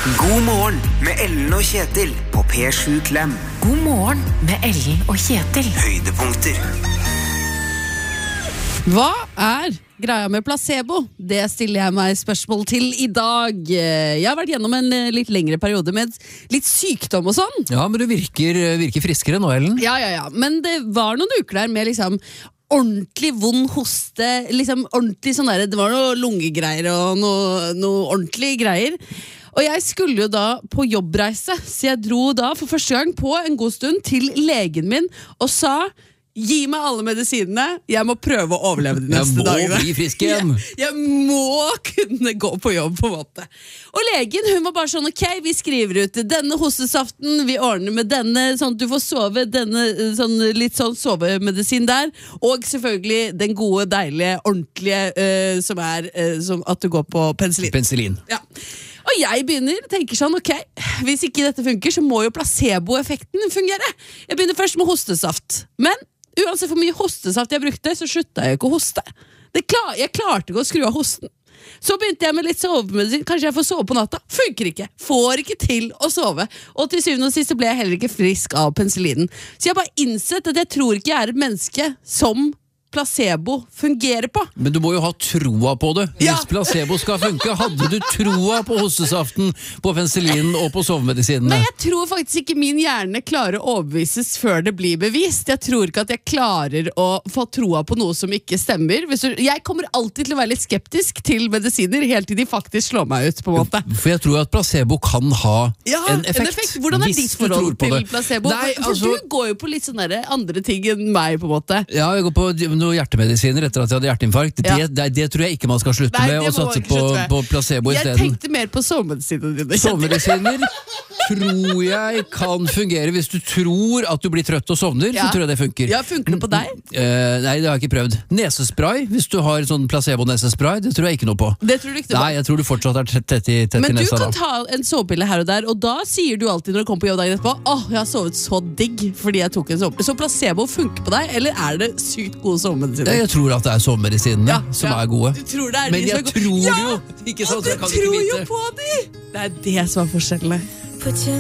God morgen med Ellen og Kjetil på P7 Klem. God morgen med Ellen og Kjetil. Høydepunkter. Hva greia med placebo? Det stiller jeg meg spørsmål til i dag. Jeg har vært gjennom en litt lengre periode med litt sykdom og sånn. Ja, men du virker friskere nå, Ellen. Ja. Men det var noen uker der med liksom ordentlig vond hoste, liksom ordentlig sånn der, det var noe lungegreier og noe ordentlig greier. Og jeg skulle jo da på jobbreise, så jeg dro da for første gang på en god stund til legen min og sa: gi meg alle medisinene, jeg må prøve å overleve de neste dagene. Jeg må bli frisk igjen. Jeg må kunne gå på jobb på en måte. Og legen, hun var bare sånn: ok, vi skriver ut denne hostesaften, vi ordner med denne, sånn at du får sove, denne sånn, litt sånn sovemedisin der, og selvfølgelig den gode, deilige, ordentlige, som at du går på penicillin. Penicillin. Ja. Og jeg tenker sånn, ok, hvis ikke dette funker, så må jo placeboeffekten fungere. Jeg begynner først med hostesaft. Men uansett hvor mye hostesaft jeg brukte, så sluttet jeg ikke å hoste. Jeg klarte ikke å skru av hosten. Så begynte jeg med litt sovemedisin. Kanskje jeg får sove på natta? Funker ikke. Får ikke til å sove. Og til syvende og sist ble jeg heller ikke frisk av penicillinen. Så jeg har bare innsett at jeg tror ikke jeg et menneske som placebo fungerer på. Men du må jo ha troa på det. Ja. Hvis placebo skal funke, hadde du troa på hostesaften, på penicillinen og på sovemedisinene? Nei, jeg tror faktisk ikke min hjerne klarer å overbevises før det blir bevist. Jeg tror ikke at jeg klarer å få troa på noe som ikke stemmer. Jeg kommer alltid til å være litt skeptisk til medisiner, helt til de faktisk slår meg ut, på en måte. For jeg tror at placebo kan ha en effekt. Hvordan hvis ditt forhold du tror på til det? placebo? Nei, for du går jo på litt sånne andre ting enn meg, på en måte. Ja, jeg går på noen hjertemedisiner etter at jeg hadde hjerteinfarkt. Ja. Det tror jeg ikke man skal slutte Nei, med, det og må satse man ikke slutte med. på placebo i Jeg stedet. tenkte mer på sovemedisinene dine. Sovemedisiner tror jeg kan fungere. Hvis du tror at du blir trøtt og sovner, så tror jeg det funker. Ja, funker det på deg? Nei, det har jeg ikke prøvd. Nesespray, hvis du har sånn placebo-nesespray, det tror jeg ikke noe på. Det tror du ikke noe på? Nei, jeg tror du fortsatt er tett i nesa da. Men du kan ta en sovepille her og der, og da sier du alltid når du kommer på jobb dagen etterpå: åh, jeg har sovet så digg fordi jeg tok en sovepille. Så placebo funker på deg, eller er det sykt gode sovemedisiner? Jeg tror at det er sovemedisinene som er gode. Du tror det er Men de jeg som tror ja! jo ikke sant, Og du jeg kan tror ikke jo vite. på de! Det er det som er forskjellene.